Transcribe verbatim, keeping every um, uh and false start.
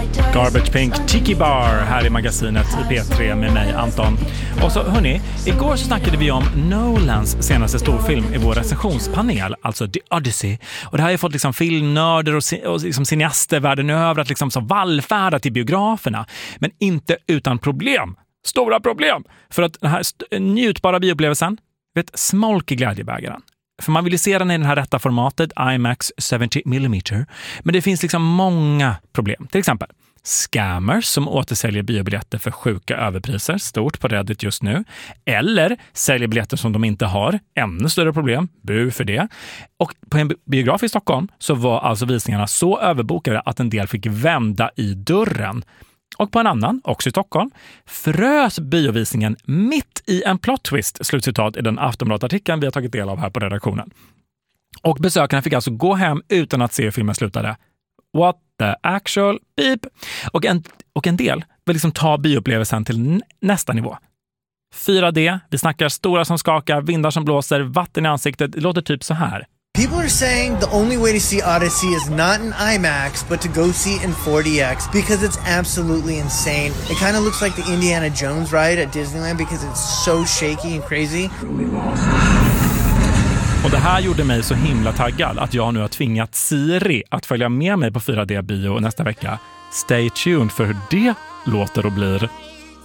Garbage Pink Tiki Bar här i magasinet P tre med mig, Anton. Och så hörni, igår så snackade vi om Nolans senaste storfilm i vår recensionspanel, alltså The Odyssey. Och det här har ju fått liksom filmnörder och, och liksom cineaster världen över att liksom så vallfärda till biograferna. Men inte utan problem. Stora problem. För att den här st- njutbara bioupplevelsen, vet, smolk i glädjebägaren. För man vill ju se den i det här rätta formatet, IMAX sjuttio millimeter. Men det finns liksom många problem. Till exempel scammers som återsäljer biobiljetter för sjuka överpriser, stort på Reddit just nu. Eller säljer biljetter som de inte har, ännu större problem, bu för det. Och på en biograf i Stockholm så var alltså visningarna så överbokade att en del fick vända i dörren. Och på en annan, också i Stockholm, frös biovisningen mitt i en plot twist, slutcitat i den Aftonbladet-artikeln vi har tagit del av här på redaktionen. Och besökarna fick alltså gå hem utan att se hur filmen slutade. What the actual beep? Och en, och en del vill liksom ta bioupplevelsen till n- nästa nivå. fyra D, vi snackar stora som skakar, vindar som blåser, vatten i ansiktet, det låter typ så här. People are saying the only way to see Odyssey is not in IMAX, but to go see it in four D X because it's absolutely insane. It kind of looks like the Indiana Jones ride at Disneyland because it's so shaky and crazy. Och det här gjorde mig så himla taggad att jag nu har tvingat Siri att följa med mig på fyra D-bio nästa vecka. Stay tuned för hur det låter och blir.